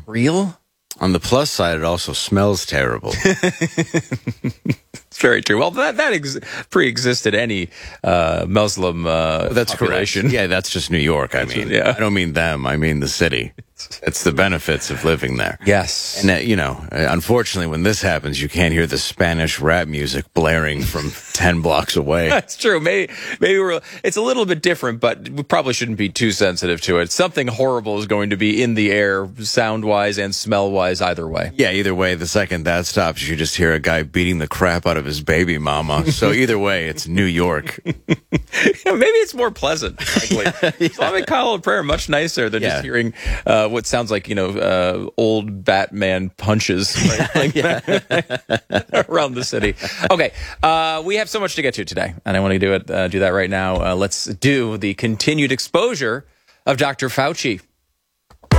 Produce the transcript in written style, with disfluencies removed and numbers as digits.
real. On the plus side, it also smells terrible. It's very true. Well, that pre-existed any Muslim That's population. correct. Yeah, that's just New York. I don't mean them. I mean the city. It's the benefits of living there. Yes. And, unfortunately, when this happens, you can't hear the Spanish rap music blaring from 10 blocks away. That's true. Maybe it's a little bit different, but we probably shouldn't be too sensitive to it. Something horrible is going to be in the air, sound-wise and smell-wise, either way. Yeah, either way, the second that stops, you just hear a guy beating the crap out of his baby mama. So either way, it's New York. Maybe it's more pleasant, frankly. Islamic Call of Prayer much nicer than just hearing what sounds like, old Batman punches around the city. Okay, we have so much to get to today, and I want to do that right now. Let's do the continued exposure of Dr. Fauci.